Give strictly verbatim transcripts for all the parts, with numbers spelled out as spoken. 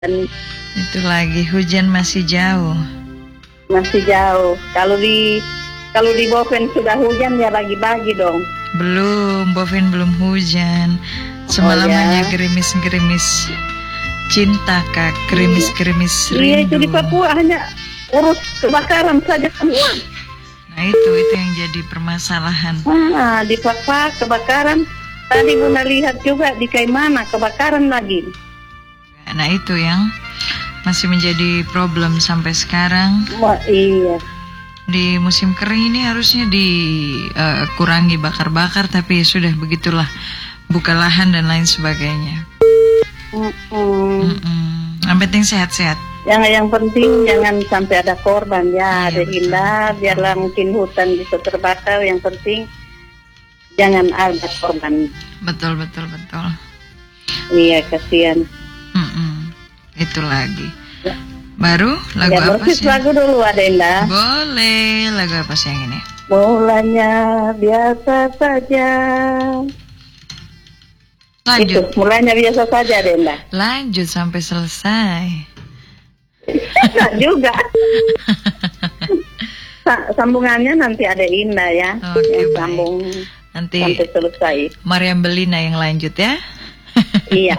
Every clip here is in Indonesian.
Itu lagi hujan masih jauh. Masih jauh. Kalau di kalau di Boven sudah hujan ya bagi-bagi dong. Belum, Boven belum hujan. Semalam Oh, ya. hanya gerimis-gerimis cinta kak, gerimis-gerimis rindu. Iya, itu di Papua hanya urus kebakaran saja semua. Nah itu itu yang jadi permasalahan. Ah, di Papua kebakaran. Tadi Bunda lihat juga di Kaimana kebakaran lagi. Nah itu yang masih menjadi problem sampai sekarang. Wah, iya. Di musim kering ini harusnya dikurangi bakar-bakar, tapi sudah begitulah, buka lahan dan lain sebagainya. Mm-mm. Mm-mm. Yang penting sehat-sehat. Yang yang penting jangan sampai ada korban ya, Iya, ada betul. indah, biarlah mungkin hutan bisa terbakar. Yang penting jangan ada korban. Betul betul betul. Iya, kasihan. Mm-mm. Itu lagi. Ya. Baru lagu Ya, apa berarti sih? lagu dulu ada indah. Boleh, lagu apa sih yang ini? Mulanya biasa saja. Lanjut, Itu mulanya biasa saja ada indah. lanjut sampai selesai. Enggak juga. Sa- sambungannya nanti ada indah ya. Oke, yang baik. sambung Nanti sampai selesai. Mariam Belina yang lanjut ya. Iya.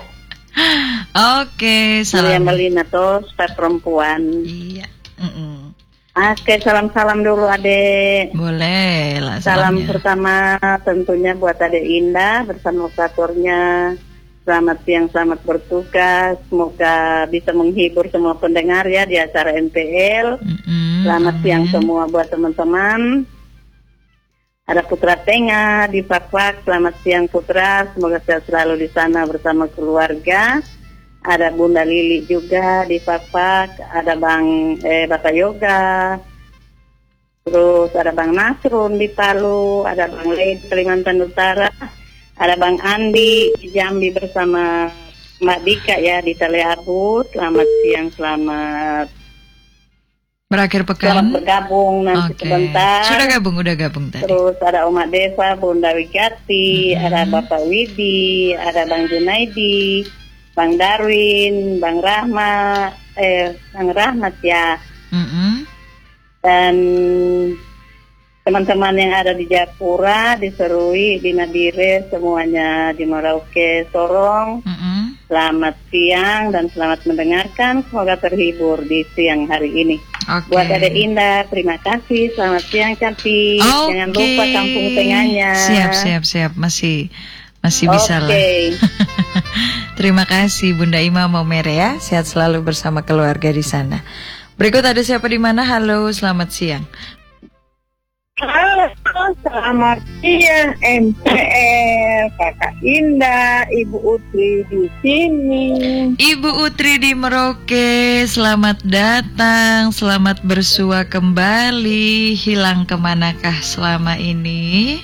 Oke, Maria salam. Melina tuh staf perempuan. Iya. Mm-mm. Oke, salam-salam dulu adek. Boleh lah Salam salamnya. pertama tentunya buat adek Indah bersama operatornya. Selamat siang, selamat bertugas. Semoga bisa menghibur semua pendengar ya di acara N P L. Mm-mm, Selamat amin. siang semua buat teman-teman. Ada Putra Tengah di Pakpak. Selamat siang Putra. Semoga sehat selalu di sana bersama keluarga. Ada Bunda Lili juga di Pakpak. Ada Bang eh, Bapak Yoga. Terus ada Bang Nasrun di Palu. Ada Bang Lei di Kalimantan Utara. Ada Bang Andi di Jambi bersama Mbak Dika ya di Taleabu. Selamat siang, selamat Berakhir selamat pekan. bergabung nanti Oke. sebentar. Sudah gabung, udah gabung tadi. Terus ada Oma Desa, Bunda Wigati, Mm-hmm. ada Bapak Widi, ada Bang Junaidi, Bang Darwin, Bang Rahmat, eh Bang Rahmat ya, Mm-mm. dan teman-teman yang ada di Japura, di Serui, di Nadire, semuanya di Merauke, Sorong. Mm-mm. Selamat siang dan selamat mendengarkan. Semoga terhibur di siang hari ini. Oke. Buat Adek Indah, terima kasih. Selamat siang, cantik. Oke. Jangan lupa kampung tengahnya. Siap, siap, siap. Masih masih bisa lah. Oke. Terima kasih Bunda Ima Momere ya. Sehat selalu bersama keluarga di sana. Berikut ada siapa di mana? Halo, selamat siang. Halo, selamat siang M P L, Kakak Indah, Ibu Utri di sini. Ibu Utri di Merauke, selamat datang, selamat bersua kembali. Hilang kemanakah selama ini?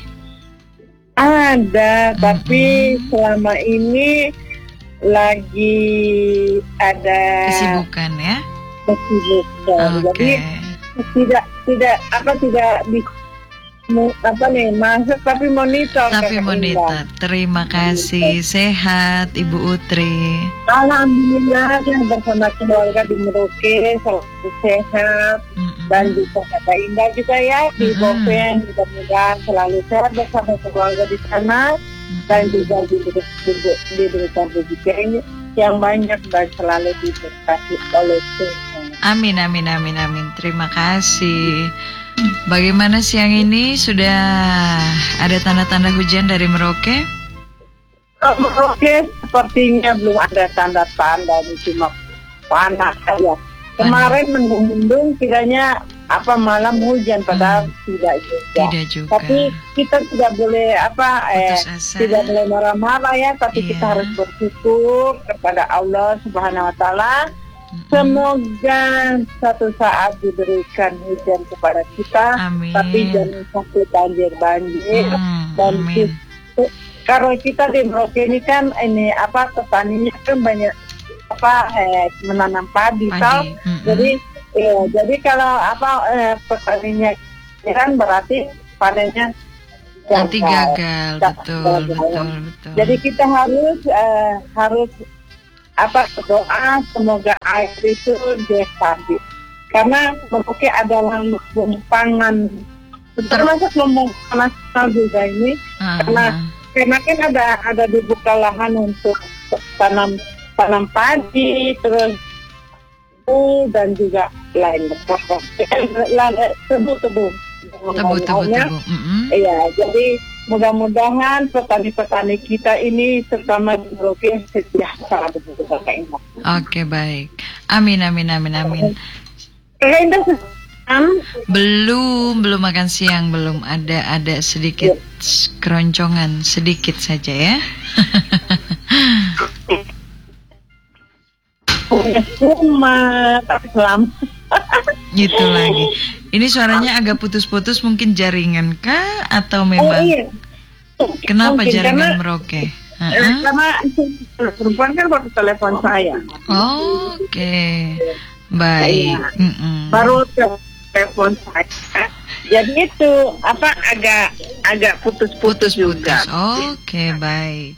Ada, Mm-mm. tapi selama ini lagi ada Kesibukan ya? kesibukan. Oke. Jadi tidak tidak apa tidak di mu- apa nih masuk tapi monitor. Tapi Kakak monitor. Indah. Terima kasih. Sehat Ibu Utri. Alhamdulillah ya, bersama keluarga di Merauke selalu sehat. Mm-mm. Dan juga Kakak Indah juga ya di Mm-mm. Boven, mudah-mudahan selalu sehat bersama keluarga di sana dan juga diberikan rezeki yang banyak dan selalu diberkati oleh Tuhan. Amin, amin, amin, amin. Terima kasih. Bagaimana siang ini? Sudah ada tanda-tanda hujan dari Merauke? Oh, Merauke sepertinya belum ada tanda-tanda, ini cuma panas saja. Kemarin mendung-mendung, kiranya apa malam hujan, padahal tidak juga. Tidak juga. Tapi kita tidak boleh apa eh Putus asa. tidak boleh marah-marah ya, tapi Iya. kita harus bersyukur kepada Allah Subhanahu Wa Taala. Mm-mm. Semoga suatu saat diberikan hujan kepada kita, Amin. tapi jangan sampai banjir-banjir. Mm, Dan amin. ki- kalau kita di Merauke ini kan ini apa petaninya kan banyak apa eh, menanam padi, Padi. tau? Mm-mm. Jadi ya, jadi kalau apa eh, petaninya kan berarti panennya Nanti gagal, Ga- betul, gagal. betul, betul. Jadi kita harus eh, harus apa doa semoga air itu dia stabil. Karena Merauke adalah lumbung pangan, termasuk lumbung nasional juga ini, uh-huh. karena karena kan ada ada dibuka lahan untuk tanam tanam padi, terus dan juga lain tebu-tebu. Tebu-tebu. Iya, jadi mudah-mudahan petani-petani kita ini terutama di Merauke sejahtera begitu Kak Indah. Oke, baik. Amin, amin, amin, amin. Kak Indah, belum, belum makan siang, belum ada, ada sedikit keroncongan, sedikit saja ya. Rumah tapi selamat. Gitu lagi. Ini suaranya agak putus-putus, mungkin jaringan kah atau memang? Oh, iya. Kenapa mungkin, jaringan karena, Merauke? Uh-huh. Karena perempuan kan baru telepon saya. Oh, oke, okay. Baik. Iya. Baru telepon saya. Jadi itu apa agak agak putus-putus juga. Oke, okay, baik.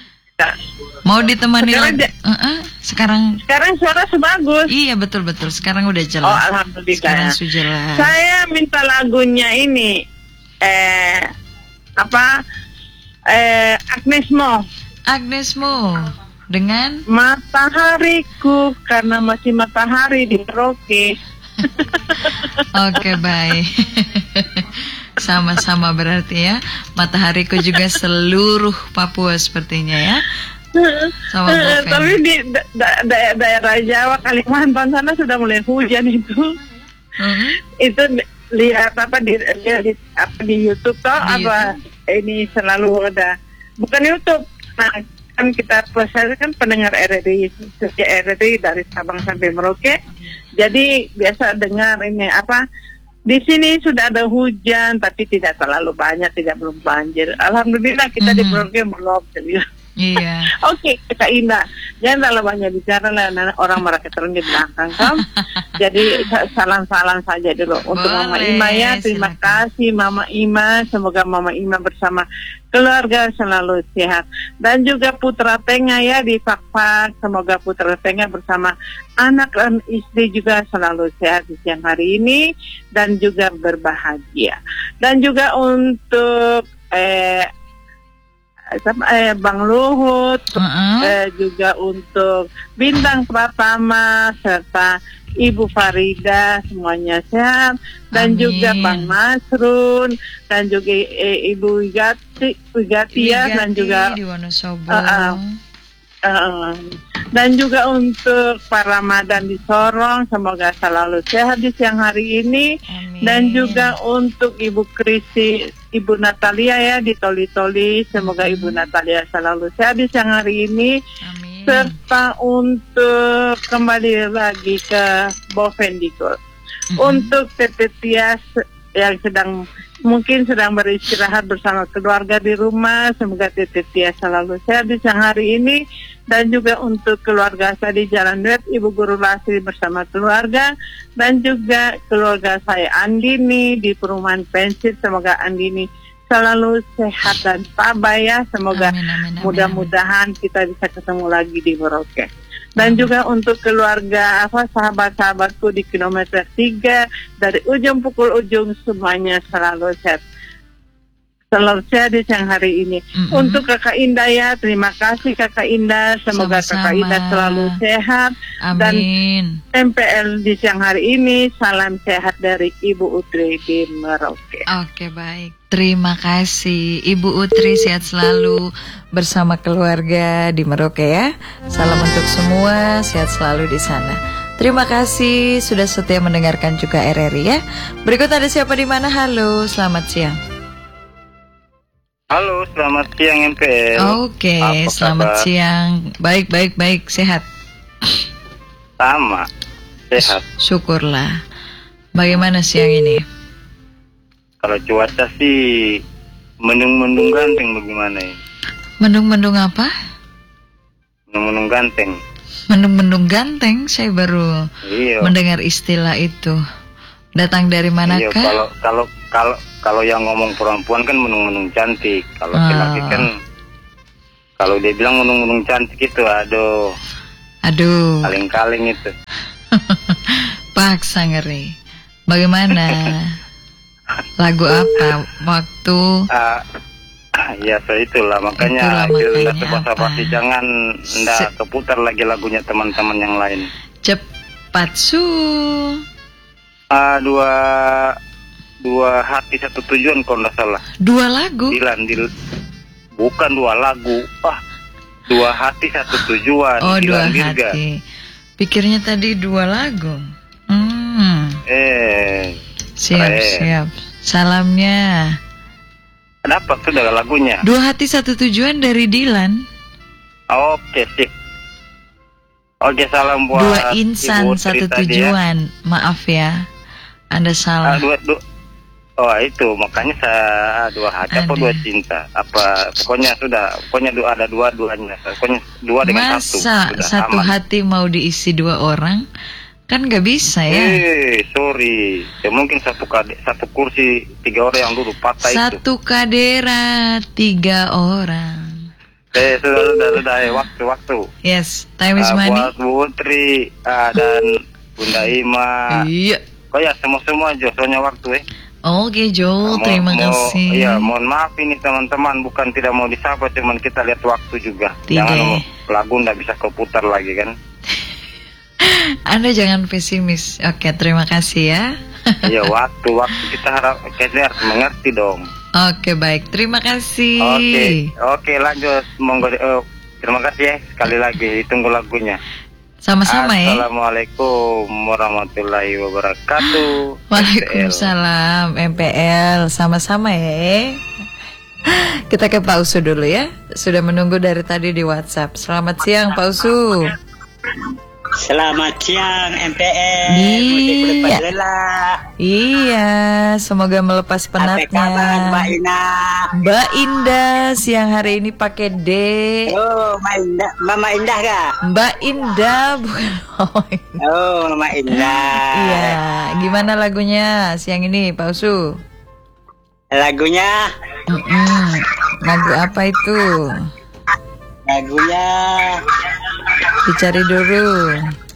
Mau ditemani sekarang, lagi? Uh-uh. Sekarang sekarang suara sebagus. Iya, betul betul. Sekarang udah jelas. Oh, alhamdulillah. Sekarang sudah jelas. Saya minta lagunya ini eh apa? Eh Agnes Mo. Agnes Mo dengan Matahariku, karena masih matahari di Merauke. Oke, baik. Sama-sama berarti ya. Matahariku juga seluruh Papua sepertinya ya. Sama tapi di da- da- da- daerah Jawa, Kalimantan sana sudah mulai hujan itu. Uh-huh. Itu lihat apa di, lihat di apa di YouTube toh di apa YouTube. Ini selalu ada, bukan YouTube. Nah, kan kita saya kan pendengar R R I, sejak R R I dari Sabang sampai Merauke. Jadi biasa dengar ini apa, di sini sudah ada hujan tapi tidak terlalu banyak, tidak belum banjir. Alhamdulillah kita mm-hmm. di Merauke belum. Iya. Oke, okay, Kak Indah, jangan terlalu banyak bicara lah, orang mereka terus di belakang kan. Jadi salam-salam saja dulu untuk boleh, Mama Ima ya. Terima silakan. kasih Mama Ima, semoga Mama Ima bersama keluarga selalu sehat. Dan juga Putra Tengah ya di Fakfak, semoga Putra Tengah bersama anak dan istri juga selalu sehat di siang hari ini dan juga berbahagia. Dan juga untuk eh Eh, Bang Luhut, uh-uh. eh, juga untuk Bintang Pratama serta Ibu Farida semuanya sehat. Dan Amin. juga Bang Masrun dan juga eh, Ibu Wigati, Wigati ya, dan juga di Wonosobo. Uh, uh, uh, dan juga untuk Pak Ramadan di Sorong, semoga selalu sehat di siang hari ini. Amin. Dan juga untuk Ibu Krisi, Ibu Natalia ya di Toli-Toli, semoga hmm. Ibu Natalia selalu sehat di siang hari ini. Amin. Serta untuk kembali lagi ke Bovendigol. Hmm. Untuk Tete Tias yang sedang mungkin sedang beristirahat bersama keluarga di rumah, semoga Tete Tias selalu sehat di siang hari ini. Dan juga untuk keluarga saya di Jalan Duet, Ibu Guru Lasri bersama keluarga. Dan juga keluarga saya Andini di Perumahan Pensil, semoga Andini selalu sehat dan tabah ya. Semoga amin, amin, amin, mudah-mudahan amin. kita bisa ketemu lagi di Merauke. Dan amin. juga untuk keluarga apa sahabat-sahabatku di kilometer tiga, dari ujung pukul ujung semuanya selalu sehat. Selalu sehat di siang hari ini. Mm-hmm. Untuk Kakak Indah ya, terima kasih Kakak Indah. Semoga Sama-sama. Kakak Indah selalu sehat. Amin. Dan M P L di siang hari ini, salam sehat dari Ibu Utri di Merauke. Oke, baik. Terima kasih Ibu Utri, sehat selalu bersama keluarga di Merauke ya. Salam untuk semua, sehat selalu di sana. Terima kasih sudah setia mendengarkan juga R R I ya. Berikut ada siapa di mana? Halo, selamat siang. Halo, selamat siang M P L. Oke, okay, selamat kabar? siang. Baik, baik, baik, sehat. Sama, sehat. Syukurlah. Bagaimana siang ini? Kalau cuaca sih mendung-mendung ganteng, bagaimana ya? Mendung-mendung apa? Mendung-mendung ganteng. Mendung-mendung ganteng, saya baru iya. mendengar istilah itu. Datang dari manakah? Iya, kalau kalau kalau kalau yang ngomong perempuan kan menung-menung cantik. Kalau laki-laki oh. kan kalau dia bilang menung-menung cantik itu aduh. Aduh. Kaling-kaling itu. Paksa ngeri. Bagaimana? Lagu apa? Waktu? Uh, ya, so itulah makanya. Itulah itu basa-basi jangan ndak Se- keputar lagi lagunya teman-teman yang lain. Cepat su. Uh, dua dua hati satu tujuan kalau nggak salah. Dua lagu? Dilan, dil, bukan dua lagu. Ah, dua hati satu tujuan. Oh, Dilan, dua Dirga. hati. Pikirnya tadi dua lagu. Hmm. Eh. Siap, keren. siap. Salamnya. Kenapa sudah lagunya? Dua hati satu tujuan dari Dilan. Oke, sip. Oke, salam buat Dua insan Ibu satu tadi tujuan. Ya. Maaf ya, Anda salah. Ah, dua, dua. Oh itu makanya saya dua hati Ada. apa dua cinta apa pokoknya sudah pokoknya dua ada dua duanya pokoknya dua dengan satu. Masa Sudah satu aman. hati mau diisi dua orang kan nggak bisa ya. Eh sorry ya mungkin satu kade, satu kursi tiga orang yang dulu patah itu. Satu kadera tiga orang. Eh sudah sudah sudah eh, waktu waktu. Yes, time is Ah, money. buat Bu Tri ah, dan Bunda Ima. Iya. Oh ya semua semua aja soalnya waktu eh. Oke Joel, Mo- terima mo- kasih. Iya, mohon maaf ini teman-teman, bukan tidak mau disapa, cuman kita lihat waktu juga. Tidak. Jangan lagu nggak bisa keputar lagi kan? Anda jangan pesimis. Oke, terima kasih ya. Iya, waktu waktu kita harap kita harus mengerti dong. Oke baik, terima kasih. Oke, oke lanjut. Monggo. eh, terima kasih ya sekali lagi. Tunggu lagunya. Sama-sama ya. Assalamualaikum warahmatullahi wabarakatuh. Waalaikumsalam M P L. Sama-sama ya. Kita ke Pak Usu dulu ya. Sudah menunggu dari tadi di WhatsApp. Selamat siang Pak Usu. Selamat siang M P L. Iya. Iya, semoga melepas Apa kabar penatnya. Mbak Ina? Mbak Indah siang hari ini pakai D. Oh, Mbak Indah, Mama Indah kah? Mbak Indah bukan Mama Indah. Oh, Mama Indah. Iya, gimana lagunya siang ini Pak Usu? Lagunya, Mm-mm. Lagu apa itu? lagunya Dicari dulu.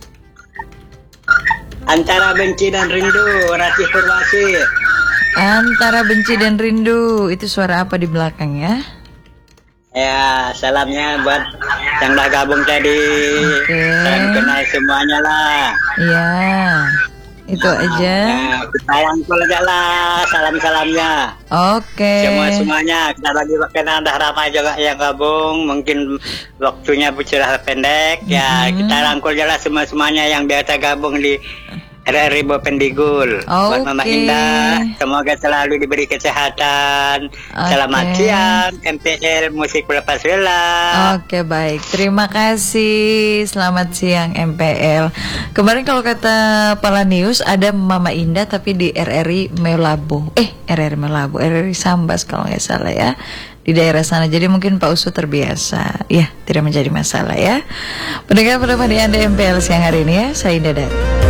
Antara Benci dan Rindu, Rasi Purwasi. Antara benci dan rindu. Itu suara apa di belakang ya? Ya, salamnya buat yang udah gabung tadi. Oke. Salam kenal semuanya lah. Iya. Itu aja. Nah, kita rangkul aja lah salam-salamnya. Oke. Semua semuanya kita bagi karena ada ramai juga yang gabung, mungkin waktunya sudah pendek ya, Mhm. kita rangkul aja lah semua semuanya yang biasa gabung di R R I Bopendigul. Buat Mama Oke. Indah, semoga selalu diberi kesehatan. Selamat Oke. siang M P L Musik Pelepas Rela. Oke baik, terima kasih. Selamat siang M P L. Kemarin kalau kata Palanius ada Mama Indah tapi di R R I Melabo. Eh R R I Melabo, R R I Sambas kalau nggak salah ya. Di daerah sana, jadi mungkin Pak Usu terbiasa. Ya, tidak menjadi masalah ya. Pendengar penemani Anda M P L siang hari ini ya, saya Indah Dari.